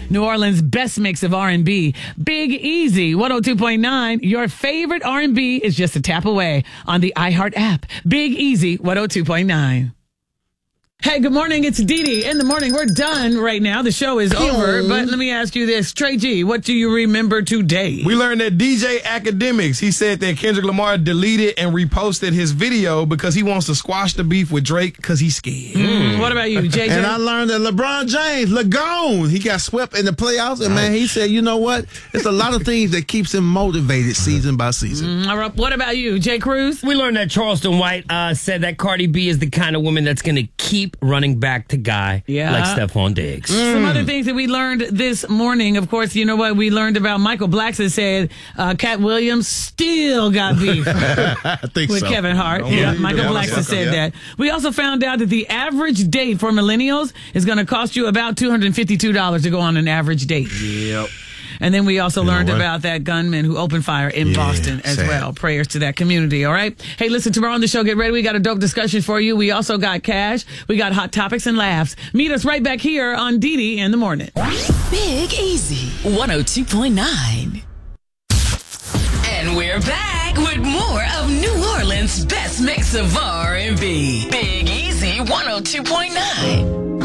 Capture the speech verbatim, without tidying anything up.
New Orleans' best mix of R and B. Big Easy, one oh two point nine. Your favorite R and B is just a tap away on the iHeart app. Big Easy, one oh two point nine. Hey, good morning. It's Dee Dee. In the morning, we're done right now. The show is over. But let me ask you this. Trey G, what do you remember today? We learned that D J Academics, he said that Kendrick Lamar deleted and reposted his video because he wants to squash the beef with Drake because he's scared. Mm, what about you, J J? And I learned that LeBron James, Lagone, he got swept in the playoffs. And, man, he said, you know what? It's a lot of things that keeps him motivated season by season. Mm, all right. What about you, Jay Cruz? We learned that Charleston White uh, said that Cardi B is the kind of woman that's going to keep running back to guy Yeah. like Stephon Diggs. Mm. Some other things that we learned this morning. Of course, you know what? We learned about Michael Blackson said uh, Cat Williams still got beef I think with so. Kevin Hart. Don't Yeah, believe Michael it. Blackson Yeah. said that. We also found out that the average date for millennials is going to cost you about two hundred fifty-two dollars to go on an average date. Yep. And then we also You know learned what? about that gunman who opened fire in Yeah, Boston as sad. well. Prayers to that community, all right? Hey, listen, tomorrow on the show, get ready. We got a dope discussion for you. We also got cash. We got hot topics and laughs. Meet us right back here on Dee Dee in the morning. Big Easy, one oh two point nine. And we're back with more of New Orleans' best mix of R and B. Big Easy, one oh two point nine.